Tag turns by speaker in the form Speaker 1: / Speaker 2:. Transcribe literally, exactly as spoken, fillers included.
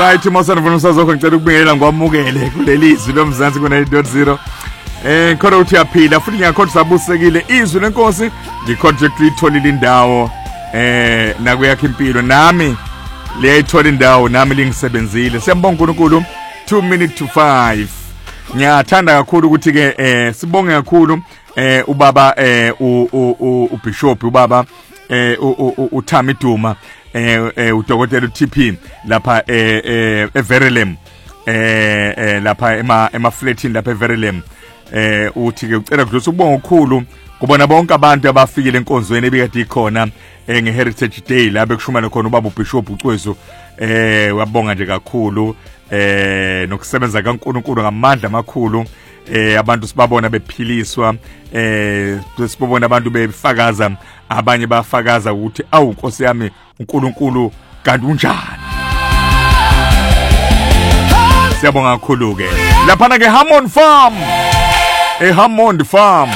Speaker 1: right, masana usazokho ngicela ukubingelela ngwamukele kuleli izwi lomzansi ku ninety point zero. Eh khona uthi yaphila futhi ngiyakho sabusekile izwi lenkosi ngicontract itholile indawo eh nakuyakho impilo nami liyayithola indawo nami lingisebenzile. Siyambonga uNkulunkulu. two minutes to five. Ngiyathanda kakhulu ukuthi ke eh sibonge kakhulu eh ubaba eh u Bishop ubaba eh uThami Duma eh udokotela uT P lapha eh eVerulam eh lapha ema ema flatini lapha eVerulam eh uthi ke ucela kudlula ukubonga okukhulu kubona bonke abantu abafikile enkonzweni ebikade ikhona ngeHeritage Day la bekushumana khona ubaba uBishop uCwezu eh wabonga nje kakhulu eh nokusebenza kaNkulunkulu ngamandla amakhulu eh abantu sibabona bephiliswa eh sibabona abantu befakaza abanye bafakaza ukuthi awu Nkosi yami uNkulunkulu kanti unjani. Siyabonga kakhulu ke lapha ke Hammond Farm eh Hammond Farm